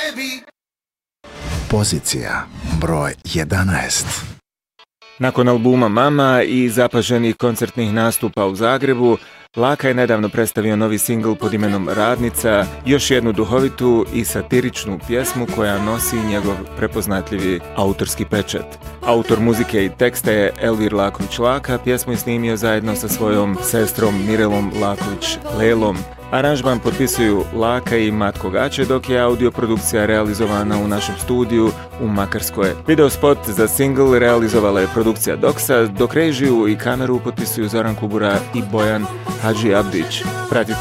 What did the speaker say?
Pozicija broj 11. Nakon albuma Mama i zapaženih koncertnih nastupa u Zagrebu, Laka je nedavno predstavio novi singl pod imenom Radnica, još jednu duhovitu i satiričnu pjesmu koja nosi njegov prepoznatljivi autorski pečat. Autor muzike i teksta je Elvir Laković-Laka, pjesmu je snimio zajedno sa svojom sestrom Mirelom Laković-Lelom. Aranžman potpisuju Laka i Matko Gaće, dok je audio produkcija realizovana u našem studiju u Makarskoj. Video spot za single realizovala je produkcija Doksa, dok režiju i kameru potpisuju Zoran Kubura i Bojan Hadži Abdić. Pratite